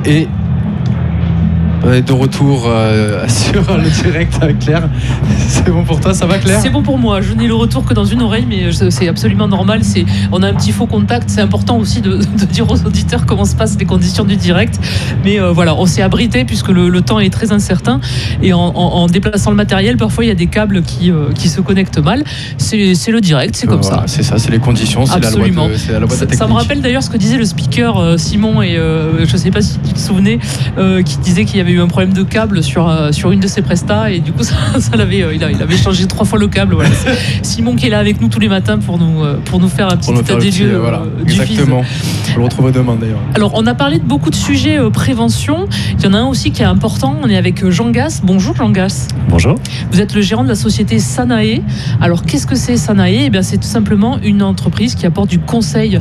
Et de retour sur le direct avec Claire. C'est bon pour toi, ça va Claire ? C'est bon pour moi, je n'ai le retour que dans une oreille, mais c'est absolument normal. On a un petit faux contact, c'est important aussi de dire aux auditeurs comment se passent les conditions du direct. Mais voilà, on s'est abrité puisque le temps est très incertain. Et en déplaçant le matériel, parfois il y a des câbles qui se connectent mal. C'est le direct, c'est comme ça. C'est ça, c'est les conditions, c'est la loi de la technique. Ça me rappelle d'ailleurs ce que disait le speaker Simon, et je ne sais pas si tu te souvenais, qui disait qu'il y avait eu un problème de câble sur une de ses prestas, et du coup il avait changé 3 fois le câble. Voilà. Simon qui est là avec nous tous les matins pour nous faire un petit état des lieux du exactement. On le retrouve demain d'ailleurs. Alors on a parlé de beaucoup de sujets prévention. Il y en a un aussi qui est important. On est avec Jean Gasse. Bonjour Jean Gasse. Bonjour. Vous êtes le gérant de la société Sanae. Alors qu'est-ce que c'est Sanae ? Eh bien c'est tout simplement une entreprise qui apporte du conseil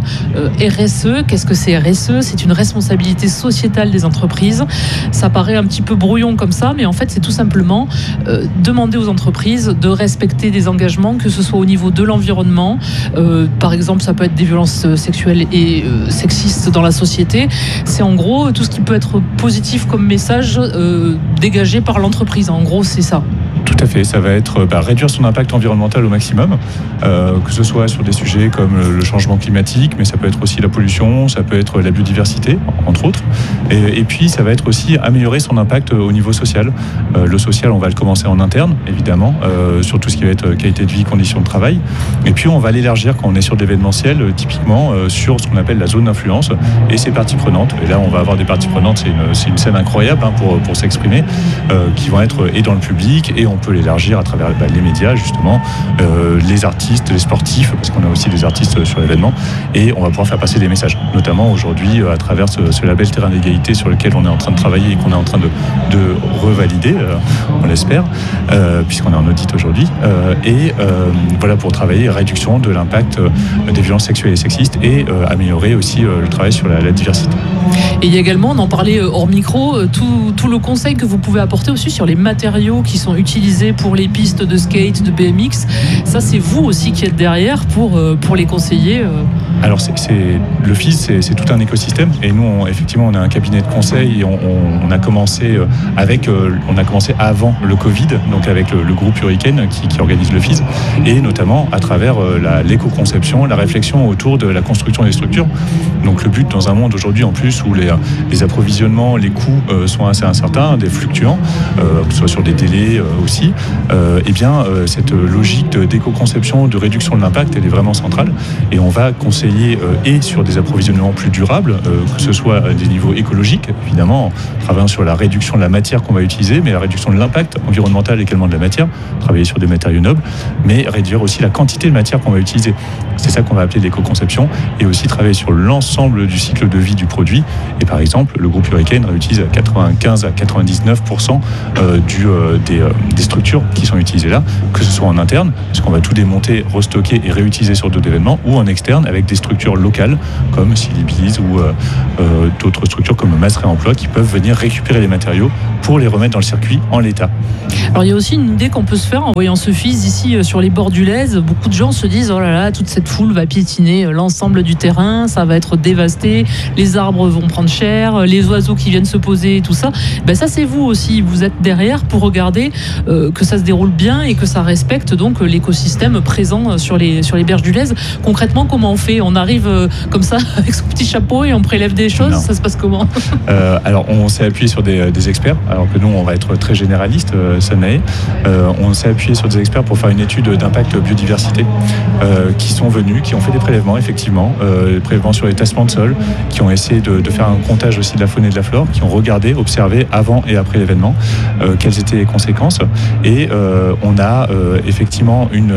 RSE. Qu'est-ce que c'est RSE ? C'est une responsabilité sociétale des entreprises. Ça paraît un petit peu brouillon comme ça, mais en fait c'est tout simplement demander aux entreprises de respecter des engagements, que ce soit au niveau de l'environnement, par exemple ça peut être des violences sexuelles et sexistes dans la société. C'est en gros tout ce qui peut être positif comme message dégagé par l'entreprise. En gros c'est ça. Tout à fait, ça va être réduire son impact environnemental au maximum, que ce soit sur des sujets comme le changement climatique, mais ça peut être aussi la pollution, ça peut être la biodiversité, entre autres. Et puis ça va être aussi améliorer son impact au niveau social. Le social, on va le commencer en interne, évidemment, sur tout ce qui va être qualité de vie, conditions de travail. Et puis on va l'élargir quand on est sur de l'événementiel, typiquement sur ce qu'on appelle la zone d'influence et ses parties prenantes. Et là, on va avoir des parties prenantes, c'est une scène incroyable pour s'exprimer, qui vont être et dans le public, et on peut l'élargir à travers les médias, justement, les artistes, les sportifs, parce qu'on a aussi des artistes sur l'événement, et on va pouvoir faire passer des messages, notamment aujourd'hui à travers ce label Terrain d'égalité sur lequel on est en train de travailler et qu'on est en train de revalider, on l'espère, puisqu'on est en audit aujourd'hui, et voilà, pour travailler réduction de l'impact des violences sexuelles et sexistes, et améliorer aussi le travail sur la diversité. Et il y a également, on en parlait hors micro, tout le conseil que vous pouvez apporter aussi sur les matériaux qui sont utilisés pour les pistes de skate, de BMX. Ça, c'est vous aussi qui êtes derrière pour les conseiller. Alors, le FIS, c'est tout un écosystème. Et nous, effectivement, on a un cabinet de conseil. Et on a commencé avant le Covid, donc avec le groupe Hurricane qui organise le FIS, et notamment à travers l'éco-conception, la réflexion autour de la construction des structures. Donc, le but, dans un monde aujourd'hui, en plus, où les approvisionnements, les coûts sont assez incertains, des fluctuants, que ce soit sur des délais aussi, cette logique d'éco-conception, de réduction de l'impact, elle est vraiment centrale. Et on va conseiller et sur des approvisionnements plus durables, que ce soit à des niveaux écologiques, évidemment, en travaillant sur la réduction de la matière qu'on va utiliser, mais la réduction de l'impact environnemental également de la matière, travailler sur des matériaux nobles, mais réduire aussi la quantité de matière qu'on va utiliser. C'est ça qu'on va appeler l'éco-conception, et aussi travailler sur l'ensemble du cycle de vie du produit. Et par exemple, le groupe Hurricane réutilise 95 à 99% des structures qui sont utilisées là, que ce soit en interne, parce qu'on va tout démonter, restocker et réutiliser sur d'autres événements, ou en externe avec des structures locales comme Silibiz ou d'autres structures comme Mass Réemploi qui peuvent venir récupérer les matériaux pour les remettre dans le circuit en l'état. Alors il y a aussi une idée qu'on peut se faire en voyant ce FIS ici sur les bords du Lez. Beaucoup de gens se disent oh là là, toute cette foule va piétiner l'ensemble du terrain, ça va être dévasté, les arbres vont prendre cher, les oiseaux qui viennent se poser, tout ça. Ça c'est vous aussi, vous êtes derrière pour regarder que ça se déroule bien et que ça respecte donc l'écosystème présent sur les berges du Lez. Concrètement, comment on fait ? On arrive comme ça avec son petit chapeau et on prélève des choses ? Non. Ça se passe comment ? Alors on s'est appuyé sur des experts, alors que nous on va être très généraliste, Sanae. On s'est appuyé sur des experts pour faire une étude d'impact biodiversité qui sont venus, qui ont fait des prélèvements effectivement, des prélèvements sur les tassements de sol, qui ont essayé de faire un comptage aussi de la faune et de la flore, qui ont regardé, observé avant et après l'événement quelles étaient les conséquences. Et on a effectivement une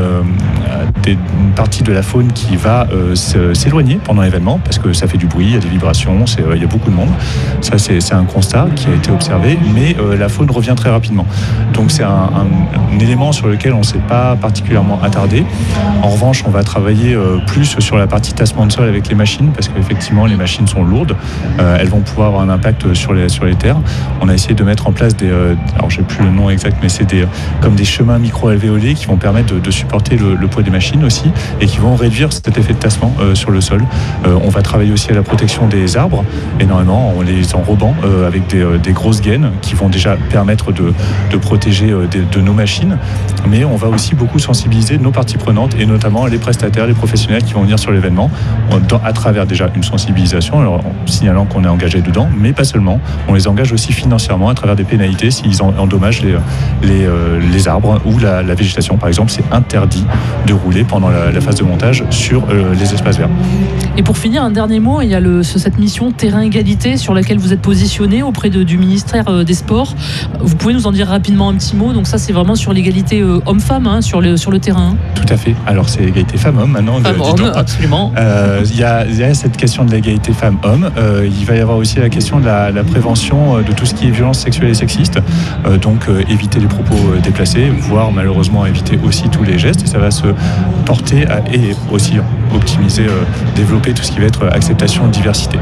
partie de la faune qui va s'éloigner pendant l'événement parce que ça fait du bruit, il y a des vibrations, il y a beaucoup de monde. Ça, c'est un constat qui a été observé, mais la faune revient très rapidement. Donc c'est un élément sur lequel on ne s'est pas particulièrement attardé. En revanche, on va travailler plus sur la partie tassement de sol avec les machines parce qu'effectivement, les machines sont lourdes. Elles vont pouvoir avoir un impact sur les terres. On a essayé de mettre en place alors j'ai plus le nom exact, mais c'est comme des chemins micro-alvéolés qui vont permettre de supporter le poids des machines aussi et qui vont réduire cet effet de tassement sur le sol. On va travailler aussi à la protection des arbres, énormément, en les enrobant avec des grosses gaines qui vont déjà permettre de protéger de nos machines. Mais on va aussi beaucoup sensibiliser nos parties prenantes et notamment les prestataires, les professionnels qui vont venir sur l'événement à travers déjà une sensibilisation, alors en signalant qu'on est engagé dedans, mais pas seulement. On les engage aussi financièrement à travers des pénalités s'ils endommagent les arbres ou la végétation. Par exemple, c'est interdit de rouler pendant la phase de montage sur les espaces verts. Et pour finir, un dernier mot, il y a cette mission Terrain Égalité sur laquelle vous êtes positionné auprès du ministère des Sports. Vous pouvez nous en dire rapidement un petit mot? Donc ça, c'est vraiment sur l'égalité homme-femme sur le terrain. Tout à fait. Alors c'est égalité femmes-hommes maintenant. Femmes-hommes, absolument. Il y a cette question de l'égalité femmes-hommes. Il va y avoir aussi la question de la prévention de tout ce qui est violence sexuelle et sexiste. Donc éviter les propos déplacés, voire malheureusement éviter aussi tous les gestes. Et ça va se porter et aussi optimiser, développer tout ce qui va être acceptation, diversité.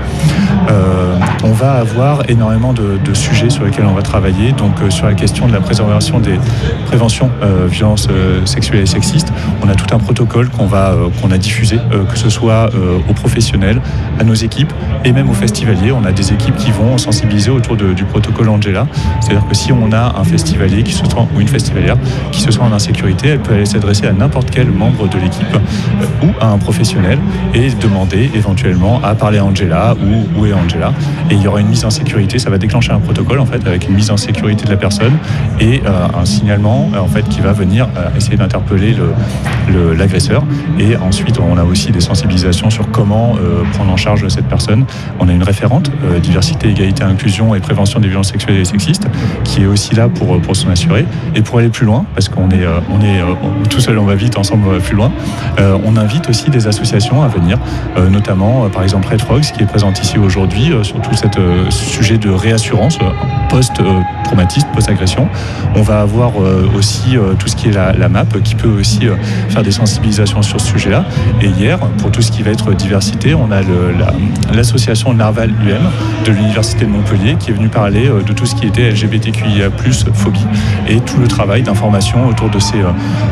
On va avoir énormément de sujets sur lesquels on va travailler. Donc sur la question de la préservation des préventions violences sexuelles et sexistes, on a tout un protocole qu'on a diffusé, que ce soit aux professionnels, à nos équipes et même aux festivaliers. On a des équipes qui vont sensibiliser autour du protocole Angela. C'est-à-dire que si on a un festivalier ou une festivalière qui se sent en insécurité, elle peut aller s'adresser à n'importe quel membre de l'équipe ou à un professionnel et demander éventuellement à parler à Angela ou où est Angela. Et il y aura une mise en sécurité. Ça va déclencher un protocole en fait avec une mise en sécurité de la personne et un signalement en fait qui va venir essayer d'interpeller l'agresseur. Et ensuite, on a aussi des sensibilisations sur comment prendre en charge cette personne. On a une référente diversité, égalité, inclusion et prévention des violences sexuelles et sexistes qui est aussi là pour s'en assurer et pour aller plus loin parce qu'on est tout seul on va vite, ensemble on va plus loin. On invite aussi des associations à venir, notamment par exemple Red Frogs qui est présente ici aujourd'hui sur tout ce sujet de réassurance post-traumatisme, post-agression. On va avoir aussi tout ce qui est la MAP qui peut aussi faire des sensibilisations sur ce sujet-là. Et hier, pour tout ce qui va être diversité, on a l'association Narval UM de l'Université de Montpellier qui est venue parler de tout ce qui était LGBTQIA+, phobie et tout le travail d'information autour de ces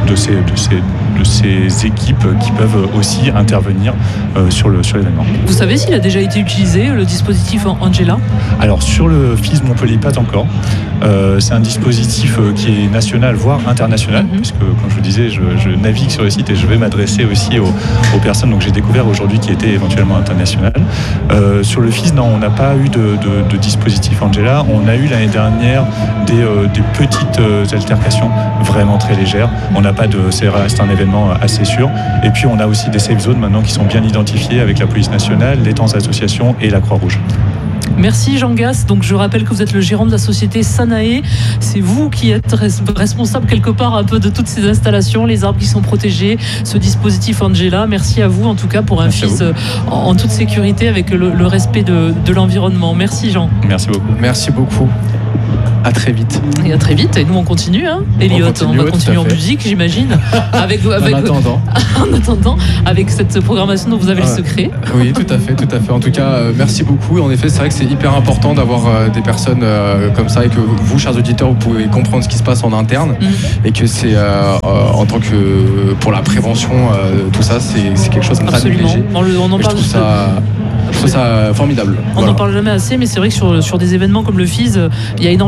équipes qui peuvent aussi intervenir sur l'événement. Vous savez s'il a déjà été utilisé, le dispositif Angela? Alors sur le FIS Montpellier, pas encore. C'est un dispositif qui est national, voire international, puisque, comme je vous disais, je navigue sur le site et je vais m'adresser aussi aux personnes donc j'ai découvert aujourd'hui qui étaient éventuellement internationales. Sur le FIS, non, on n'a pas eu de dispositif Angela. On a eu l'année dernière des petites altercations vraiment très légères. On n'a pas c'est un événement assez sûr. Et puis on a aussi des safe zones maintenant qui sont bien identifiés avec la police nationale, les temps associations et la Croix-Rouge. Merci Jean Gasse. Donc je rappelle que vous êtes le gérant de la société Sanae. C'est vous qui êtes responsable quelque part un peu de toutes ces installations, les arbres qui sont protégés, ce dispositif Angela. Merci à vous en tout cas pour un FIS en toute sécurité avec le respect de l'environnement. Merci Jean. Merci beaucoup. Merci beaucoup. À très vite. Et à très vite. Et nous on continue, Elliot. On va continuer en musique, j'imagine. En attendant, avec cette programmation dont vous avez le secret. Oui, tout à fait. En tout cas, merci beaucoup. En effet, c'est vrai que c'est hyper important d'avoir des personnes comme ça et que vous, chers auditeurs, vous pouvez comprendre ce qui se passe en interne et que c'est en tant que pour la prévention, tout ça, c'est quelque chose de très négligé. On en parle. Je trouve ça formidable. On n'en parle jamais assez, mais c'est vrai que sur des événements comme le FIS, il y a énormément